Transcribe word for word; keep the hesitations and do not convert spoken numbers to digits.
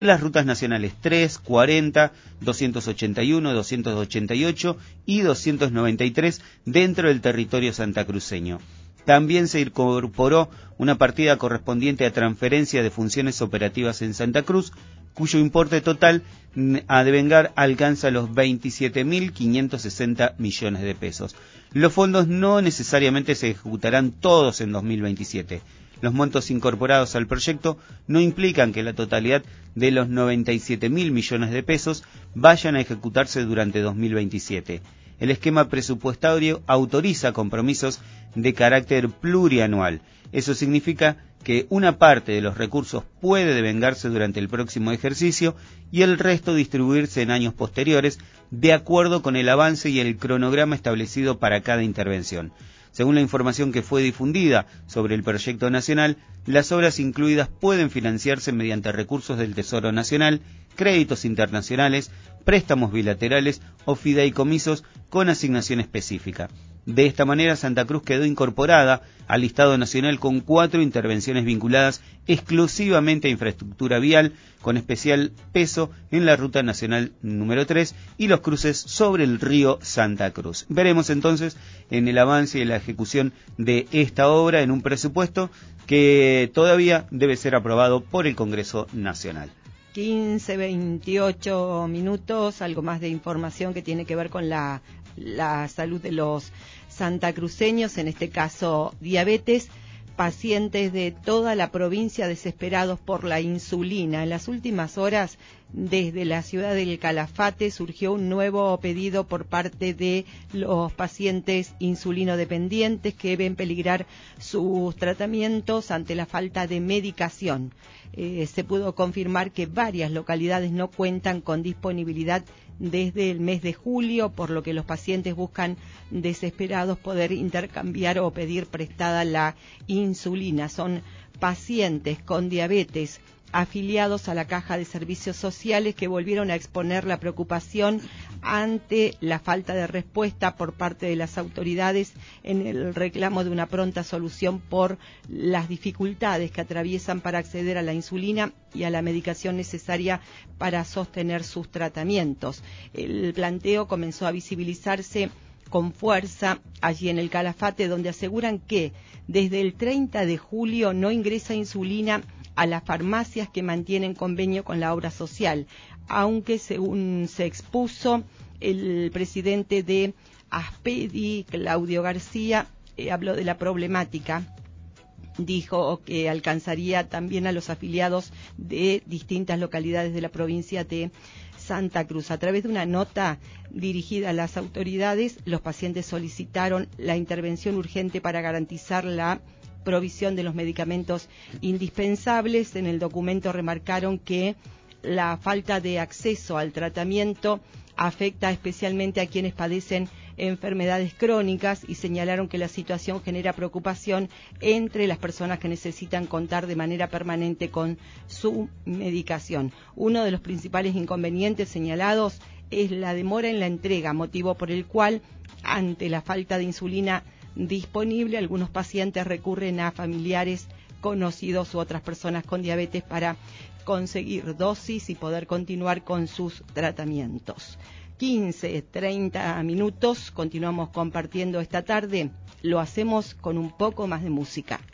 Las rutas nacionales tres, cuarenta, doscientos ochenta y uno, doscientos ochenta y ocho y doscientos noventa y tres dentro del territorio santacruceño. También se incorporó una partida correspondiente a transferencia de funciones operativas en Santa Cruz, cuyo importe total a devengar alcanza los veintisiete mil quinientos sesenta millones de pesos. Los fondos no necesariamente se ejecutarán todos en dos mil veintisiete. Los montos incorporados al proyecto no implican que la totalidad de los noventa y siete mil millones de pesos vayan a ejecutarse durante dos mil veintisiete. El esquema presupuestario autoriza compromisos de carácter plurianual. Eso significa que una parte de los recursos puede devengarse durante el próximo ejercicio y el resto distribuirse en años posteriores, de acuerdo con el avance y el cronograma establecido para cada intervención. Según la información que fue difundida sobre el proyecto nacional, las obras incluidas pueden financiarse mediante recursos del Tesoro Nacional, créditos internacionales, préstamos bilaterales o fideicomisos con asignación específica. De esta manera, Santa Cruz quedó incorporada al listado nacional con cuatro intervenciones vinculadas exclusivamente a infraestructura vial, con especial peso en la Ruta Nacional número tres y los cruces sobre el río Santa Cruz. Veremos entonces en el avance y la ejecución de esta obra en un presupuesto que todavía debe ser aprobado por el Congreso Nacional. quince, veintiocho minutos, algo más de información que tiene que ver con la, la salud de los santacruceños, en este caso diabetes, pacientes de toda la provincia desesperados por la insulina. En las últimas horas, desde la ciudad del Calafate, surgió un nuevo pedido por parte de los pacientes insulinodependientes que ven peligrar sus tratamientos ante la falta de medicación. Eh, se pudo confirmar que varias localidades no cuentan con disponibilidad desde el mes de julio, por lo que los pacientes buscan desesperados poder intercambiar o pedir prestada la insulina. Son pacientes con diabetes afiliados a la Caja de Servicios Sociales que volvieron a exponer la preocupación ante la falta de respuesta por parte de las autoridades en el reclamo de una pronta solución por las dificultades que atraviesan para acceder a la insulina y a la medicación necesaria para sostener sus tratamientos. El planteo comenzó a visibilizarse con fuerza allí en el Calafate, donde aseguran que desde el treinta de julio no ingresa insulina a las farmacias que mantienen convenio con la obra social, aunque según se expuso el presidente de Aspedi, Claudio García, eh, habló de la problemática. Dijo que alcanzaría también a los afiliados de distintas localidades de la provincia de Santa Cruz. A través de una nota dirigida a las autoridades, los pacientes solicitaron la intervención urgente para garantizar la provisión de los medicamentos indispensables. En el documento remarcaron que la falta de acceso al tratamiento afecta especialmente a quienes padecen enfermedades crónicas y señalaron que la situación genera preocupación entre las personas que necesitan contar de manera permanente con su medicación. Uno de los principales inconvenientes señalados es la demora en la entrega, motivo por el cual, ante la falta de insulina disponible, algunos pacientes recurren a familiares, conocidos u otras personas con diabetes para conseguir dosis y poder continuar con sus tratamientos. quince, treinta minutos, continuamos compartiendo esta tarde, lo hacemos con un poco más de música.